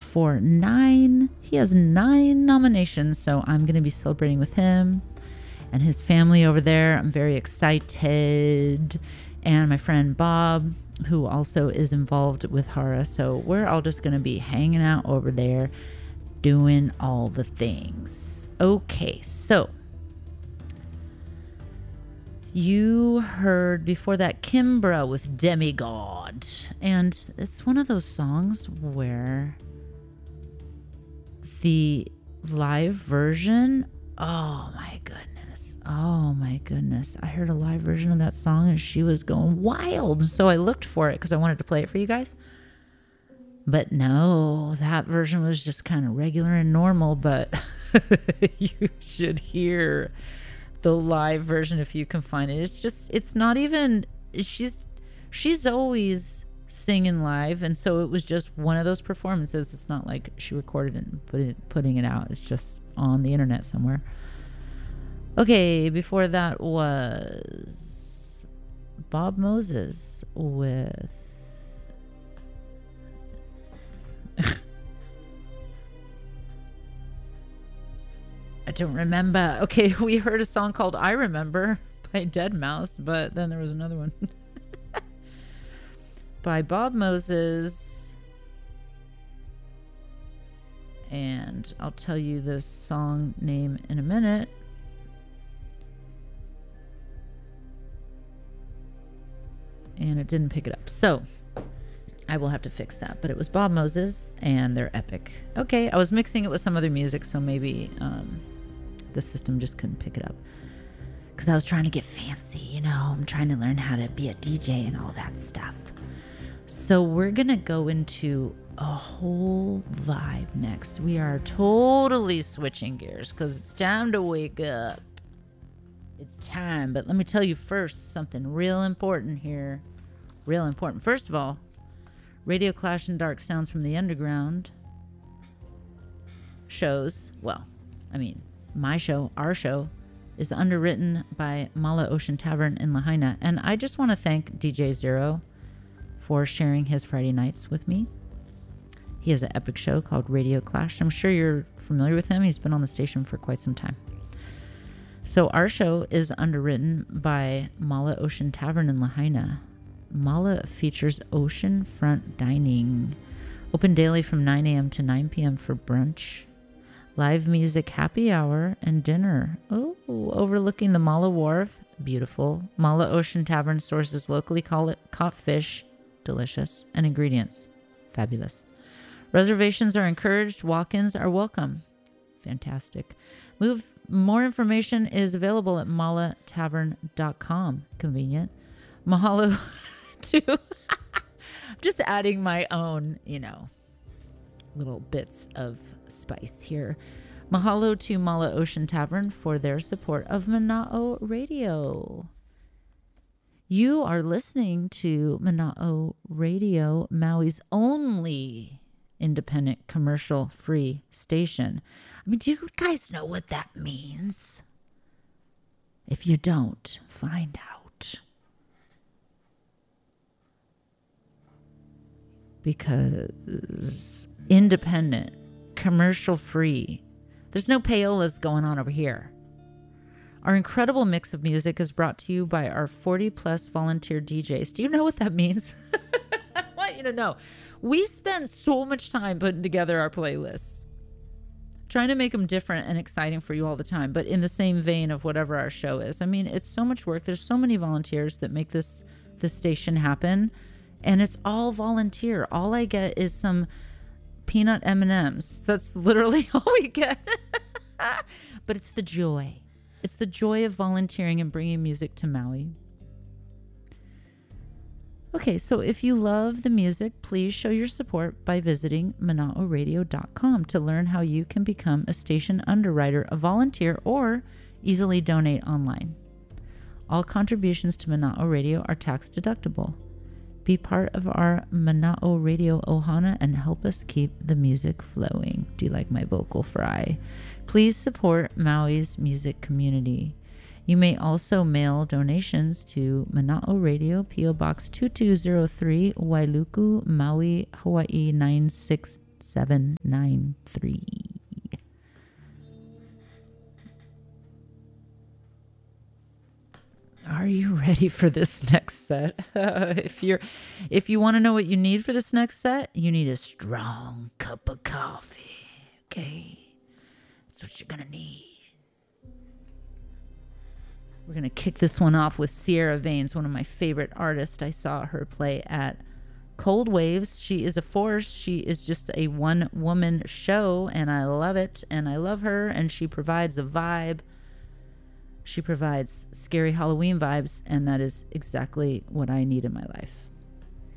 for 9. He has 9 nominations, so I'm going to be celebrating with him and his family over there. I'm very excited. And my friend Bob, who also is involved with Hara. So we're all just going to be hanging out over there doing all the things. Okay, so you heard before that Kimbra with Demigod. And it's one of those songs where the live version, oh my goodness. Oh my goodness. I heard a live version of that song and she was going wild. So I looked for it because I wanted to play it for you guys. But no, that version was just kind of regular and normal. But you should hear the live version if you can find it. It's not even, she's always singing live. And so it was just one of those performances. It's not like she recorded it and putting it out. It's just on the internet somewhere. Okay, before that was Bob Moses with I don't remember. Okay, we heard a song called I Remember by Deadmau5, but then there was another one by Bob Moses. And I'll tell you the song name in a minute. And it didn't pick it up. So I will have to fix that. But it was Bob Moses and they're epic. Okay, I was mixing it with some other music, so maybe the system just couldn't pick it up. Because I was trying to get fancy, you know. I'm trying to learn how to be a DJ and all that stuff. So we're going to go into a whole vibe next. We are totally switching gears because it's time to wake up. It's time, but let me tell you first something real important here. Real important. First of all, Radio Clash and Dark Sounds from the Underground shows, well, I mean, my show, our show, is underwritten by Mala Ocean Tavern in Lahaina. And I just want to thank DJ Zero for sharing his Friday nights with me. He has an epic show called Radio Clash. I'm sure you're familiar with him. He's been on the station for quite some time. So our show is underwritten by Mala Ocean Tavern in Lahaina. Mala features oceanfront dining. Open daily from 9 a.m. to 9 p.m. for brunch. Live music, happy hour, and dinner. Oh, overlooking the Mala Wharf. Beautiful. Mala Ocean Tavern sources locally caught fish. Delicious. And ingredients. Fabulous. Reservations are encouraged. Walk-ins are welcome. Fantastic. More information is available at malatavern.com. Convenient. Mahalo to... I'm just adding my own, little bits of spice here. Mahalo to Mala Ocean Tavern for their support of Mana'o Radio. You are listening to Mana'o Radio, Maui's only independent commercial-free station. I mean, do you guys know what that means? If you don't, find out. Because independent, commercial-free, there's no payolas going on over here. Our incredible mix of music is brought to you by our 40-plus volunteer DJs. Do you know what that means? I want you to know. We spend so much time putting together our playlists, trying to make them different and exciting for you all the time, but in the same vein of whatever our show is. I mean, it's so much work. There's so many volunteers that make this station happen, and it's all volunteer. All I get is some peanut M&Ms. That's literally all we get. But it's the joy. It's the joy of volunteering and bringing music to Maui. Okay, so if you love the music, please show your support by visiting manaoradio.com to learn how you can become a station underwriter, a volunteer, or easily donate online. All contributions to Mana'o Radio are tax deductible. Be part of our Mana'o Radio Ohana and help us keep the music flowing. Do you like my vocal fry? Please support Maui's music community. You may also mail donations to Mana'o Radio, P.O. Box 2203, Wailuku, Maui, Hawaii 793. Are you ready for this next set? If you want to know what you need for this next set, you need a strong cup of coffee. Okay? That's what you're going to need. We're going to kick this one off with Sierra Vanes, one of my favorite artists. I saw her play at Cold Waves. She is a force. She is just a one-woman show, and I love it, and I love her, and she provides a vibe. She provides scary Halloween vibes, and that is exactly what I need in my life.